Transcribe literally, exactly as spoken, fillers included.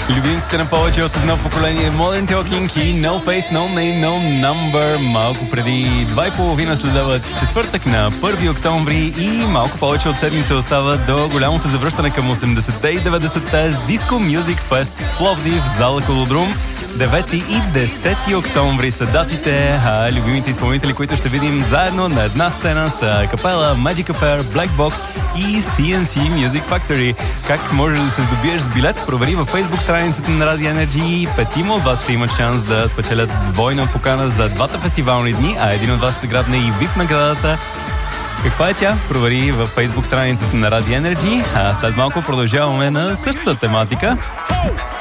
Любимците на повече от едно поколение, Modern Talking и No Face, No Name, No Number. Малко преди два и половина следват четвъртък на първи октомври и малко повече от седмица остава до голямото завръщане към осемдесетте и деветдесетте с Disco Music Fest в Пловдив, зала Колодрум. девети и десети октомври са датите, а любимите изпълнители, които ще видим заедно на една сцена са Капела, Magic Affair, Black Box и Си Ен Си Music Factory. Как можеш да се здобиеш с билет? Провери във Facebook страницата на Radio Energy. Петима от вас ще имат шанс да спечелят двойна покана за двата фестивални дни, а един от вас ще грабне и ви ай пи наградата. Каква е тя? Провери във Facebook страницата на Radio Energy. А след малко продължаваме на същата тематика.